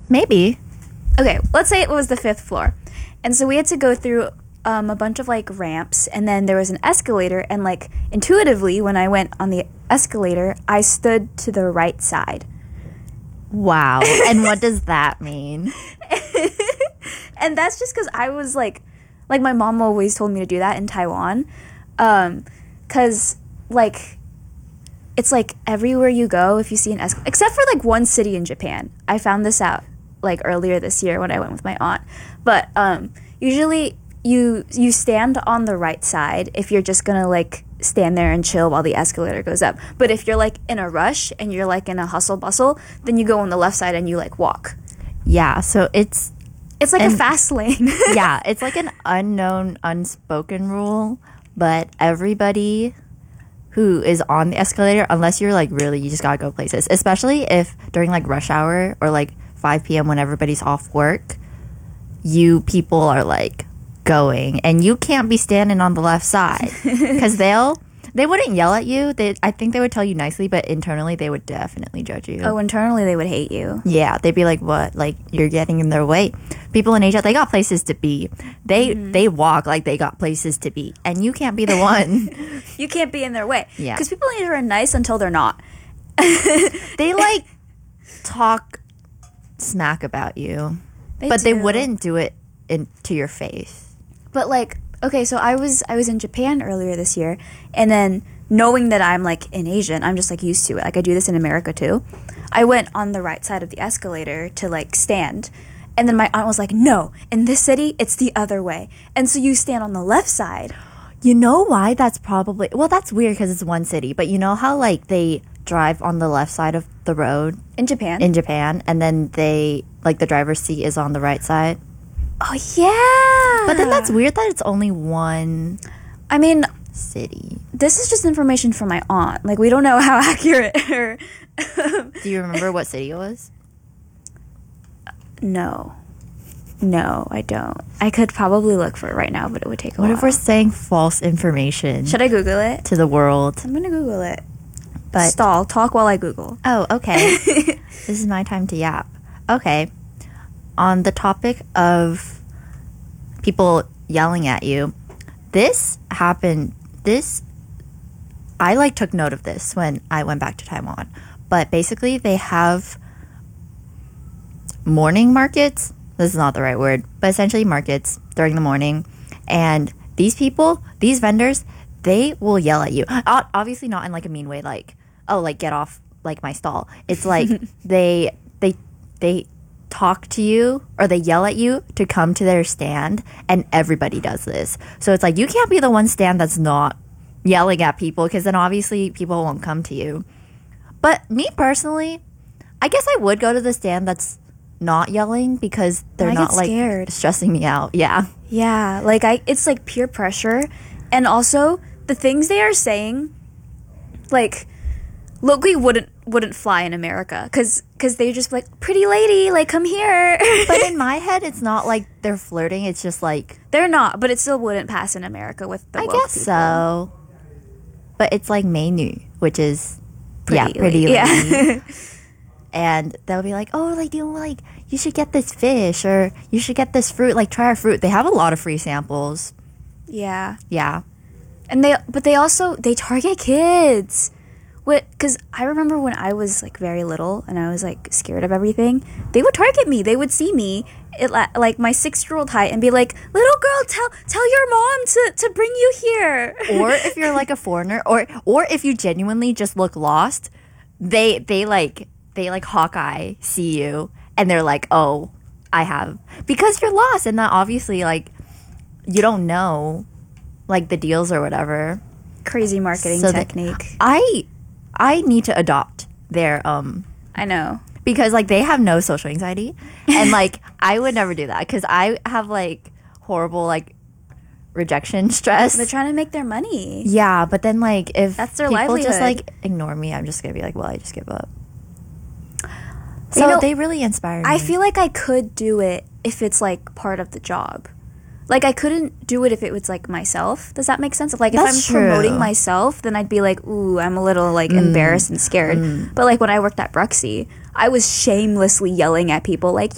Maybe. Okay, let's say it was the 5th floor. And so we had to go through a bunch of like ramps, and then there was an escalator, and like intuitively when I went on the escalator, I stood to the right side. Wow. And what does that mean? And that's just because I was like my mom always told me to do that in Taiwan. Because like it's like everywhere you go, if you see an escalator, except for like one city in Japan. I found this out like earlier this year when I went with my aunt. But usually you stand on the right side if you're just gonna like stand there and chill while the escalator goes up. But if you're like in a rush and you're like in a hustle bustle, then you go on the left side and you like walk. Yeah, so it's like a fast lane. Yeah, it's like an unknown, unspoken rule, but everybody who is on the escalator, unless you're like really, you just gotta go places, especially if during like rush hour or like 5 p.m. when everybody's off work, you people are like going and you can't be standing on the left side because they wouldn't yell at you. I think they would tell you nicely, but internally they would definitely judge you. Oh, internally they would hate you. Yeah, they'd be like, what? Like, you're getting in their way. People in Asia, they got places to be. They walk like they got places to be. And you can't be the one. You can't be in their way. Yeah. Because people in Asia are nice until they're not. They, like, talk smack about you. They wouldn't do it to your face. But, like, okay, so I was in Japan earlier this year, and then knowing that I'm like in Asian, I'm just like used to it. Like I do this in America too. I went on the right side of the escalator to like stand, and then my aunt was like, "No, in this city, it's the other way." And so you stand on the left side. You know why? That's probably that's weird because it's one city. But you know how like they drive on the left side of the road in Japan? In Japan, and then they like the driver's seat is on the right side. Oh yeah. But then that's weird that it's only one. I mean, city. This is just information from my aunt. Like we don't know how accurate her. Do you remember what city it was? No, I don't. I could probably look for it right now, but it would take a while. What if we're saying false information? Should I Google it? To the world. I'm gonna Google it. But talk while I Google. Oh, okay. This is my time to yap. Okay. On the topic of people yelling at you, this happened. I like took note of this when I went back to Taiwan. But basically, they have morning markets. This is not the right word, but essentially markets during the morning. And these vendors, they will yell at you. Obviously, not in like a mean way, like, oh, like get off like my stall. It's like they talk to you or they yell at you to come to their stand, and everybody does this. So it's like you can't be the one stand that's not yelling at people because then obviously people won't come to you. But me personally, I guess I would go to the stand that's not yelling because they're not like scared. Stressing me out. Yeah. Yeah, like it's like peer pressure, and also the things they are saying, like locally wouldn't fly in America because they're just like, pretty lady, like come here. But in my head, it's not like they're flirting. It's just like they're not, but it still wouldn't pass in America with the woke people. I guess so. But it's like menu, which is pretty lady. Yeah. And they'll be like, oh, like you should get this fish or you should get this fruit. Like try our fruit. They have a lot of free samples. Yeah. Yeah. And they also target kids. Because I remember when I was like very little and I was like scared of everything, they would target me. They would see me at like my 6-year-old height and be like, little girl, tell your mom to bring you here. Or if you're like a foreigner, or if you genuinely just look lost, they like Hawkeye see you and they're like, oh, I have, because you're lost, and that obviously like you don't know like the deals or whatever. Crazy marketing technique. I need to adopt their I know, because like they have no social anxiety, and like I would never do that because I have like horrible like rejection stress. They're trying to make their money. Yeah, but then like if that's their people livelihood. Just like ignore me, I'm just gonna be like, well, I just give up. So they really inspire me. I feel like I could do it if it's like part of the job. Like, I couldn't do it if it was, like, myself. Does that make sense? Like, if I'm promoting myself, then I'd be like, ooh, I'm a little, like, embarrassed and scared. But, like, when I worked at Bruxy, I was shamelessly yelling at people, like,